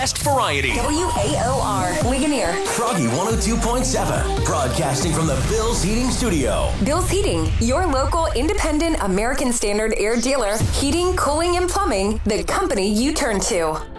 Best variety. WAOR, Ligonier. Froggy 102.7. Broadcasting from the Bill's Heating Studio. Bill's Heating, your local independent American Standard air dealer. Heating, cooling, and plumbing, the company you turn to.